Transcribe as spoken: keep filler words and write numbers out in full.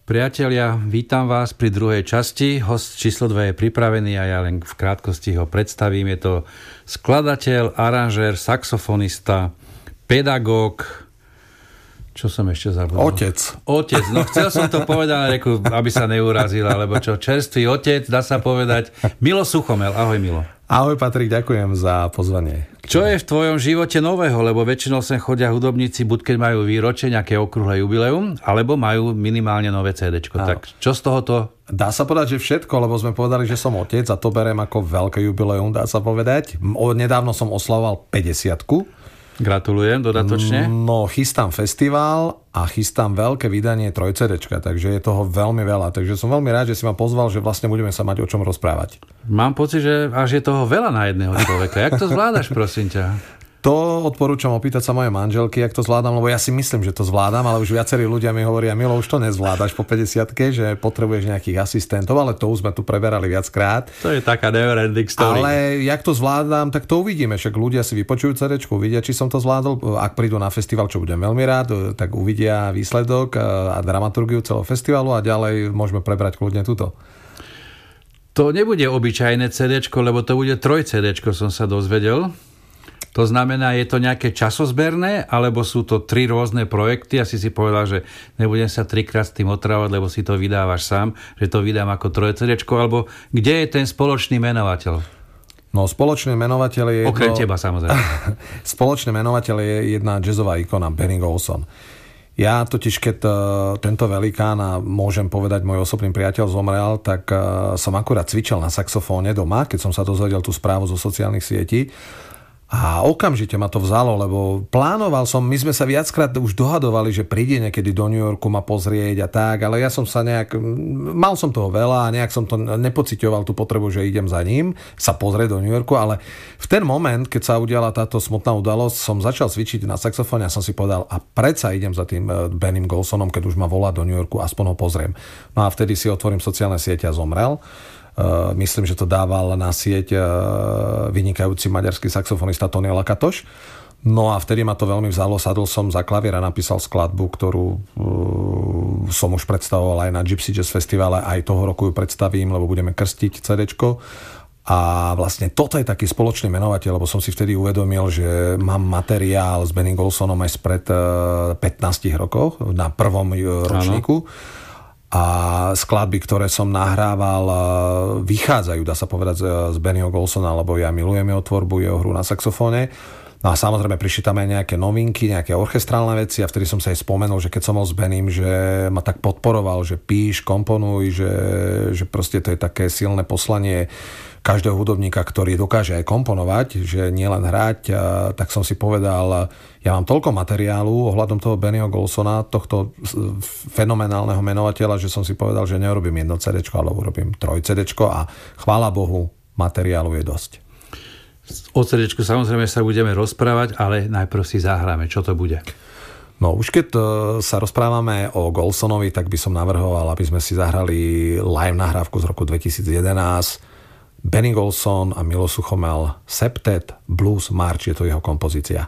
Priatelia, vítam vás pri druhej časti. Host číslo dva je pripravený a ja len v krátkosti ho predstavím. Je to skladateľ, aranžér, saxofonista, pedagóg. Čo som ešte zabudol? Otec. Otec. No chcel som to povedať, ale reku, aby sa neurazil, alebo čo, čerstvý otec, dá sa povedať. Milo Suchomel. Ahoj, Milo. Ahoj, Patrik, ďakujem za pozvanie. Čo je v tvojom živote nového? Lebo väčšinou sem chodia hudobníci, buď keď majú výročie, nejaké okrúhle jubileum, alebo majú minimálne nové cédečko. Áno. Tak čo z tohoto? Dá sa povedať, že všetko, lebo sme povedali, že som otec a to beriem ako veľké jubileum, dá sa povedať. Nedávno som oslavoval päťdesiatku. Gratulujem dodatočne. No, chystám festival a chystám veľké vydanie troj cédečka, takže je toho veľmi veľa. Takže som veľmi rád, že si ma pozval, že vlastne budeme sa mať o čom rozprávať. Mám pocit, že až je toho veľa na jedného človeka. Jak to zvládaš, prosím ťa? To odporúčam opýtať sa mojej manželky, jak to zvládam, lebo ja si myslím, že to zvládam, ale už viacerí ľudia mi hovoria, Milo, už to nezvládaš po päťdesiatke, že potrebuješ nejakých asistentov, ale to už sme tu preberali viackrát. To je taká never ending story. Ale jak to zvládam, tak to uvidíme, však ľudia si vypočujú cédečku, uvidia, či som to zvládol. Ak prídu na festival, čo budem veľmi rád, tak uvidia výsledok a dramaturgiu celého festivalu a ďalej môžeme prebrať kľudne túto. To nebude obyčajné cédečko, lebo to bude troj cédečko, som sa dozvedel. To znamená, je to nejaké časozberné, alebo sú to tri rôzne projekty? Asi si povedal, že nebudem sa trikrát s tým otravovať, lebo si to vydávaš sám, že to vydám ako troj cédečko, alebo kde je ten spoločný menovateľ? No, spoločný menovateľ je... Okrem jedno... teba, samozrejme. Spoločný menovateľ je jedna jazzová ikona, Benny Golson. Ja totiž, keď uh, tento velikán, a môžem povedať, môj osobný priateľ zomrel, tak uh, som akurát cvičil na saxofóne doma, keď som sa dozvedel tú správu zo sociálnych sietí. A okamžite ma to vzalo, lebo plánoval som, my sme sa viackrát už dohadovali, že príde niekedy do New Yorku ma pozrieť a tak, ale ja som sa nejak, mal som toho veľa a nejak som to nepociťoval tú potrebu, že idem za ním sa pozrieť do New Yorku, ale v ten moment, keď sa udiala táto smutná udalosť, som začal cvičiť na saxofóne a som si povedal, a predsa idem za tým Bennym Golsonom, keď už ma volá do New Yorku, aspoň ho pozriem. No a vtedy si otvorím sociálne siete a zomrel. Uh, myslím, že to dával na sieť uh, vynikajúci maďarský saxofonista Tony Lakatoš. No a vtedy ma to veľmi vzalo, sadol som za klavír a napísal skladbu, ktorú uh, som už predstavoval aj na Gypsy Jazz Festivale, aj toho roku ju predstavím, lebo budeme krstiť cédečko. A vlastne toto je taký spoločný menovateľ, lebo som si vtedy uvedomil, že mám materiál s Bennym Golsonom aj spred uh, pätnásť rokov na prvom uh, ročníku. Áno. A skladby, ktoré som nahrával, vychádzajú, dá sa povedať, z Bennyho Golsona, lebo ja milujem jeho tvorbu, jeho hru na saxofóne. No a samozrejme prišli tam aj nejaké novinky, nejaké orchestrálne veci a vtedy som sa aj spomenul, že keď som bol s Bennym, že ma tak podporoval, že píš, komponuj, že, že proste to je také silné poslanie každého hudobníka, ktorý dokáže aj komponovať, že nielen hrať, tak som si povedal, ja mám toľko materiálu ohľadom toho Bennyho Golsona, tohto fenomenálneho menovateľa, že som si povedal, že neurobím jedno cédečko, ale urobím troj cédečko a chvála Bohu, materiálu je dosť. O cédečku samozrejme sa budeme rozprávať, ale najprv si zahráme. Čo to bude? No už keď sa rozprávame o Golsonovi, tak by som navrhoval, aby sme si zahrali live nahrávku z roku dvetisíc jedenásť. Benny Golson a Milo Suchomel, Septet Blues March, je to jeho kompozícia.